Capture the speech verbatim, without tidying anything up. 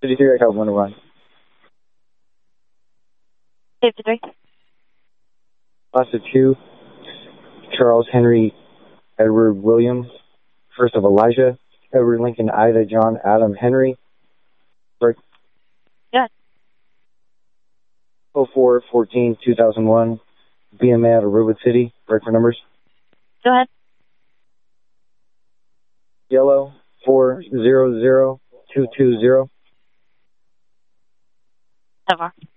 fifty-three, I have one to run. fifty-three. Class of two, Charles Henry Edward Williams, first of Elijah, Edward Lincoln Ida John Adam Henry. Break. Good. oh four fourteen two thousand one, B M A out of Redwood City. Break for numbers. Go ahead. Yellow four zero zero two two zero. So far.